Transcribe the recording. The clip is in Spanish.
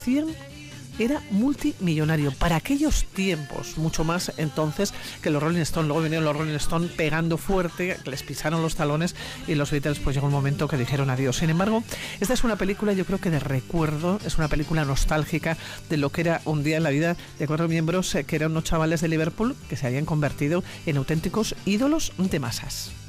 era multimillonario para aquellos tiempos, mucho más entonces que los Rolling Stones. Luego vinieron los Rolling Stones pegando fuerte, les pisaron los talones y los Beatles pues llegó un momento que dijeron adiós. Sin embargo, esta es una película, yo creo que de recuerdo, es una película nostálgica de lo que era un día en la vida de 4 miembros que eran unos chavales de Liverpool que se habían convertido en auténticos ídolos de masas.